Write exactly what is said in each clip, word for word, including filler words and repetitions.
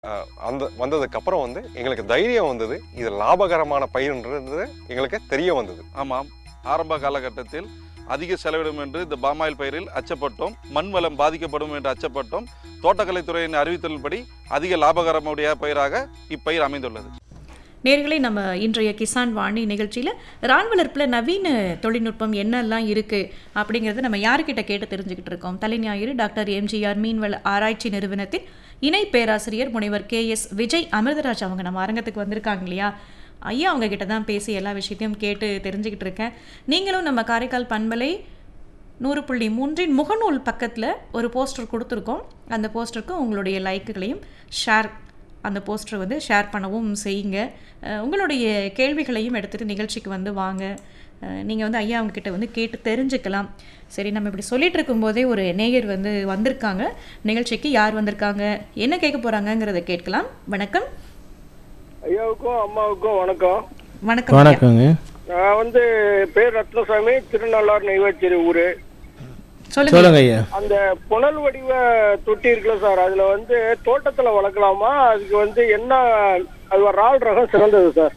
அ அந்த வந்ததுக்கப்புறம் வந்து எங்களுக்கு தைரியம் வந்தது. இது லாபகரமான பயிர்ன்றது எங்களுக்கு தெரிய வந்தது. ஆமாம், ஆரம்ப காலகட்டத்தில் அதிக செலவிடும் என்று இந்த பாமாயில் பயிரில் அச்சப்பட்டோம். மண் வளம் பாதிக்கப்படும் என்று அச்சப்பட்டோம். தோட்டக்கலைத்துறையின் அறிவித்தலின்படி அதிக லாபகரமுடைய பயிராக இப்பயிர் அமைந்துள்ளது. நேர்களே, நம்ம இன்றைய கிசான் வாணி நிகழ்ச்சியில் இறால் வளர்ப்பில் நவீன தொழில்நுட்பம் என்னெல்லாம் இருக்குது அப்படிங்கிறத நம்ம யாருக்கிட்ட கேட்டு தெரிஞ்சுக்கிட்டு இருக்கோம். தலைஞாயிறு டாக்டர் எம்ஜிஆர் மீன்வள ஆராய்ச்சி நிறுவனத்தின் இணை பேராசிரியர் முனைவர் கே எஸ் விஜய் அமிர்தராஜ் அவங்க நம்ம அரங்கத்துக்கு வந்திருக்காங்க இல்லையா. ஐயா அவங்க கிட்ட தான் பேசி எல்லா விஷயத்தையும் கேட்டு தெரிஞ்சுக்கிட்டு இருக்கேன். நீங்களும் நம்ம காரைக்கால் பண்பலை நூறு புள்ளி மூன்றின் முகநூல் பக்கத்தில் ஒரு போஸ்டர் கொடுத்துருக்கோம். அந்த போஸ்டருக்கு உங்களுடைய லைக்குகளையும் ஷேர் அந்த போஸ்டர் வந்து ஷேர் பண்ணவும் செய்யுங்க. உங்களுடைய கேள்விகளையும் எடுத்துகிட்டு நிகழ்ச்சிக்கு வந்து வாங்க. நீங்கள் வந்து ஐயா அவங்கக்கிட்ட வந்து கேட்டு தெரிஞ்சுக்கலாம். சரி, நம்ம இப்படி சொல்லிட்டு இருக்கும்போதே ஒரு நேயர் வந்து வந்திருக்காங்க நிகழ்ச்சிக்கு. யார் வந்திருக்காங்க, என்ன கேட்க போகிறாங்கங்கிறத கேட்கலாம். வணக்கம் ஐயாவுக்கும் அம்மாவுக்கும் வணக்கம். வணக்கம். வணக்கங்க. நான் வந்து பேர் ரத்னசாமி, திருநள்ளார் நெய்வேச்சேரி ஊரு. சொல்லுங்க ஐயா. அந்த புனல் வடிவ தொட்டி இருக்குல்ல சார், அதுல வந்து தோட்டத்துல வளர்க்கலாமா? அதுக்கு வந்து என்ன அது இறால் ரகம் சிறந்தது சார்?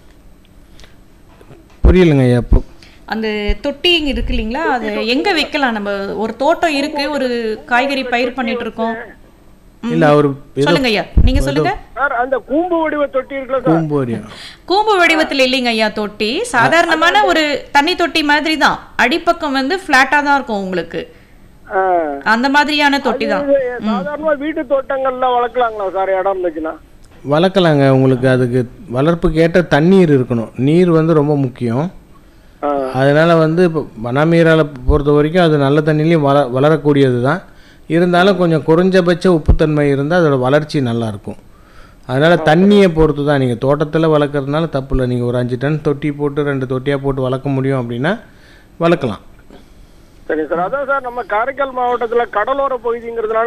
புரியலங்க ஐயா. அந்த தொட்டி இருக்கு இல்லைங்களா, அது எங்க வைக்கலாம்? நம்ம ஒரு தோட்டம் இருக்கு, ஒரு காய்கறி பயிர் பண்ணிட்டு இருக்கோம். இல்ல அவர் சொல்லுங்க ஐயா, நீங்க சொல்லுங்க சார். அந்த கூம்பு வடிவ தொட்டி இருக்குல்ல சார், கூம்பு வடிவம். கூம்பு வடிவத்தில் இல்லைங்க ஐயா. தொட்டி சாதாரணமான ஒரு தண்ணி தொட்டி மாதிரி தான். அடிப்பக்கம் வந்து பிளாட்டா தான் இருக்கும் உங்களுக்கு. அந்த மாதிரியான தொட்டி தான். சாதாரணமா வீட்டு தோட்டங்கள்ல வளர்க்கலாங்களா சார், இடம் இருந்துச்சுன்னா? வளர்க்கலாங்க. உங்களுக்கு அதுக்கு வளர்ப்புக்கு ஏற்ற தண்ணீர் இருக்கணும். நீர் வந்து ரொம்ப முக்கியம். அதனால வந்து இப்போ வனமீராலை பொறுத்த வரைக்கும் அது நல்ல தண்ணிலையும் வள வளரக்கூடியது தான். இருந்தாலும் கொஞ்சம் குறைஞ்சபட்ச உப்புத்தன்மை இருந்தால் அதோட வளர்ச்சி நல்லாயிருக்கும். அதனால் தண்ணியை பொறுத்து தான். நீங்கள் தோட்டத்தில் வளர்க்குறதுனால தப்பு இல்லை. நீங்கள் ஒரு அஞ்சு டன் தொட்டி போட்டு ரெண்டு தொட்டியாக போட்டு வளர்க்க முடியும் அப்படின்னா வளர்க்கலாம். சரி சார். அதான் சார், நம்ம காரைக்கால் மாவட்டத்தில் கடலோர பகுதிங்கிறதுனால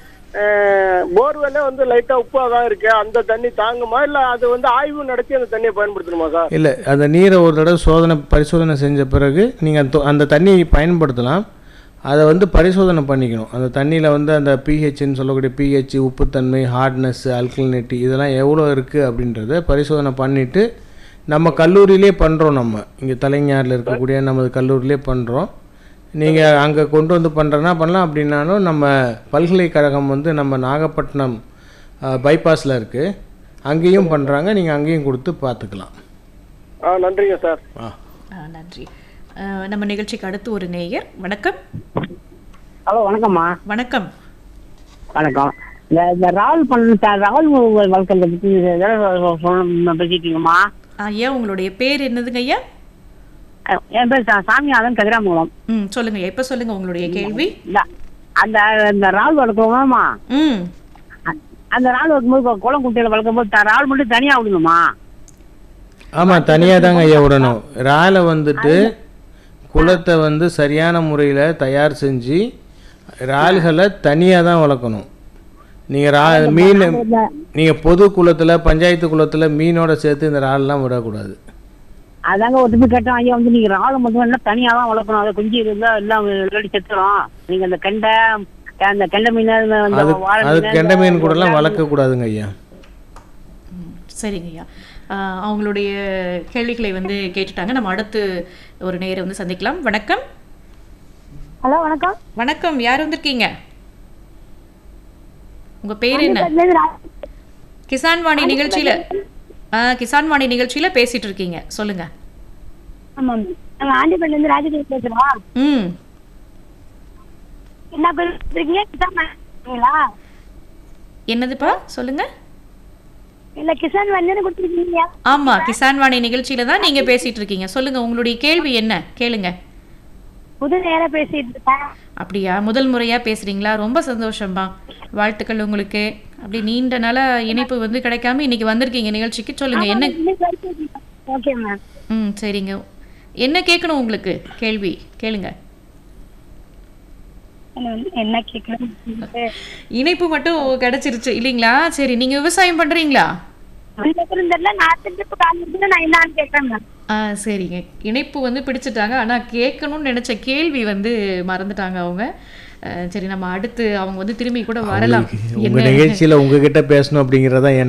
போர்வெல்லே வந்து லைட்டா உப்பாக தான் இருக்கு. அந்த தண்ணி தாங்குமா, இல்லை அது வந்து ஆய்வு நடத்தி அந்த தண்ணியை பயன்படுத்தணுமா சார்? இல்லை, அந்த நீரை ஒரு தடவை சோதனை பரிசோதனை செஞ்ச பிறகு நீங்கள் அந்த அந்த தண்ணியை பயன்படுத்தலாம். அதை வந்து பரிசோதனை பண்ணிக்கணும். அந்த தண்ணியில் வந்து அந்த பிஹெச்ன்னு சொல்லக்கூடிய பிஹெச், உப்புத்தன்மை, ஹார்ட்னஸ், அல்கலினிட்டி இதெல்லாம் எவ்வளோ இருக்குது அப்படின்றத பரிசோதனை பண்ணிவிட்டு நம்ம கல்லூரியிலே பண்ணுறோம். நம்ம இங்கே தலைஞாரில் இருக்கக்கூடிய நமது கல்லூரியிலே பண்ணுறோம். நீங்கள் அங்கே கொண்டு வந்து பண்ணுறனா பண்ணலாம். அப்படின்னாலும் நம்ம பல்கலைக்கழகம் வந்து நம்ம நாகப்பட்டினம் பைபாஸில் இருக்குது, அங்கேயும் பண்ணுறாங்க. நீங்கள் அங்கேயும் கொடுத்து பார்த்துக்கலாம். ஆ, நன்றிங்க சார். ஆ நன்றி. நம்ம நிகழ்ச்சிக்கு அடுத்து ஒரு நேயர். வணக்கம். ஹலோ, வணக்கம்மா. வணக்கம். வணக்கம். இந்த இந்த ராகுல் பண்ண ராகுல் வளர்க்கறத பற்றி பேசிட்டீங்கம்மா. ஐயா உங்களுடைய பேர் என்னதுங்க ஐயா? என் பேர் சாமிநாதன், கதிராமங்கலம். ம் சொல்லுங்க, எப்ப சொல்லுங்க உங்களுடைய கேள்வி. அந்த அந்த ராகுல் வளர்க்கணுமா? ம் அந்த ராகுல் வளர்க்கும்போது குளம் குட்டையில வளர்க்கும்போது ராகுல் மட்டும் தனியா விடணுமா? ஆமாம், தனியாக தாங்க ஐயா விடணும். இறாலை வந்துட்டு குளத்தை வந்து சரியான முறையில் தயார் செஞ்சு இறால்களை தனியாக தான் வளர்க்கணும். நீங்கள் ரா மீன் நீங்கள் பொது குளத்தில், பஞ்சாயத்து குளத்தில் மீனோட சேர்த்து இந்த இறால்லாம் விடக்கூடாது. அதாங்க ஒரு திருப்பி கேட்டோம். ஐயா வந்து நீங்கள் ராகுல் மட்டும் எல்லாம் தனியாக தான் வளர்க்கணும். அதை குஞ்சு இருந்தால் எல்லாம் ரெடி செத்துரும். நீங்கள் அந்த கெண்டை அந்த கெண்டை மீன் அது அது கெண்டை மீன் கூடலாம் வளர்க்கக்கூடாதுங்க ஐயா. சரிங்க ஐயா, அவங்களுடைய கேள்விகளை வந்து கேட்டுட்டாங்க. நம்ம அடுத்து ஒரு நேரை வந்து சந்திக்கலாம். வணக்கம். ஹலோ, வணக்கம். வணக்கம். யார் வந்திருக்கீங்க? உங்க பேர் என்ன? கிசான் வாணி நிகழ்ச்சியில கிசான் வாணி நிகழ்ச்சியில பேசிட்டு இருக்கீங்க, சொல்லுங்க. ஆமாம், நாங்க ஆண்டிப்பட்டில இருந்து ராஜதேவி பேசுறோம். ம் என்ன பேசுறீங்க? கிசான் வாணிங்களா? என்னதுப்பா, சொல்லுங்க. இல்ல, கிசான் வாணி கொடுத்துருக்கீங்க. ஆமா, கிசான் வாணி நிகழ்ச்சியில தான் நீங்க பேசிட்டு இருக்கீங்க. சொல்லுங்க, உங்களுடைய கேள்வி என்ன, கேளுங்க. முதல் நேரா பேசிட்டு இருக்கேன். அப்படியா? முதல் முறையா பேசுறீங்களா? ரொம்ப சந்தோஷம்பா, வாழ்த்துக்கள் உங்களுக்கு. அப்படி நீண்ட நாள இணைப்பு வந்து கிடைக்காம இன்னைக்கு வந்திருக்கீங்க நிகழ்ச்சிக்கு. சொல்லுங்க என்ன. Okay ma'am. ம் சரிங்க, என்ன கேட்கணும் உங்களுக்கு? கேள்வி கேளுங்க. என்ன கேட்கணும்? இணைப்பு மட்டும் கிடைச்சிருச்சு இல்லைங்களா? சரி, நீங்க விவசாயம் பண்றீங்களா? ஆ சரிங்க, இணைப்பு வந்து பிடிச்சிட்டாங்க. ஆனா கேட்கணும்னு நினைச்ச கேள்வி வந்து மறந்துட்டாங்க அவங்க. சரி, நம்ம அடுத்து அவங்க வந்து திரும்பி கூட வரலாம். உங்க நிகழ்ச்சியில உங்ககிட்ட பேசணும் அப்படிங்கறத